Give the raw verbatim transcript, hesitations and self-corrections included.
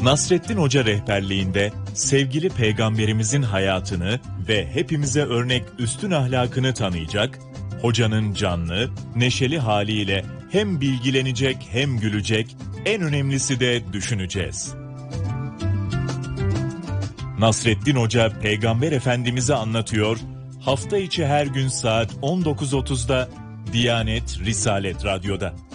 Nasrettin Hoca rehberliğinde sevgili peygamberimizin hayatını ve hepimize örnek üstün ahlakını tanıyacak, hocanın canlı, neşeli haliyle hem bilgilenecek hem gülecek, en önemlisi de düşüneceğiz. Nasrettin Hoca Peygamber Efendimiz'i anlatıyor, hafta içi her gün saat on dokuz otuzda Diyanet Risalet Radyo'da.